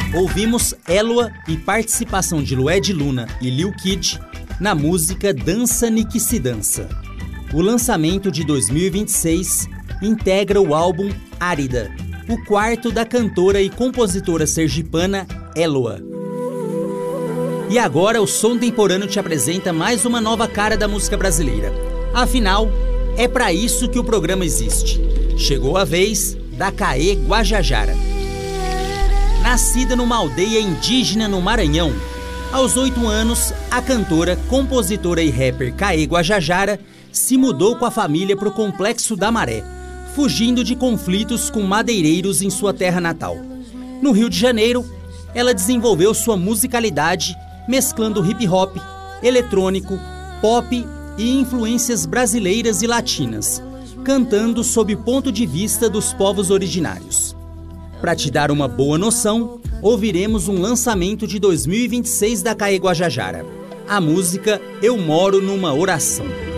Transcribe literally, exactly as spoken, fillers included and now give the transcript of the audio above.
Ouvimos Élua e participação de Lued Luna e Lil Kid na música Dança-ne que se dança. O lançamento de dois mil e vinte e seis integra o álbum Árida, o quarto da cantora e compositora sergipana Élua. E agora o Som Temporâneo te apresenta mais uma nova cara da música brasileira. Afinal, é para isso que o programa existe. Chegou a vez da Caê Guajajara. Nascida numa aldeia indígena no Maranhão, aos oito anos, a cantora, compositora e rapper Caê Guajajara se mudou com a família para o Complexo da Maré, fugindo de conflitos com madeireiros em sua terra natal. No Rio de Janeiro, ela desenvolveu sua musicalidade mesclando hip-hop, eletrônico, pop e influências brasileiras e latinas, cantando sob o ponto de vista dos povos originários. Para te dar uma boa noção, ouviremos um lançamento de dois mil e vinte e seis da Caê Guajajara, a música Eu Moro Numa Oração.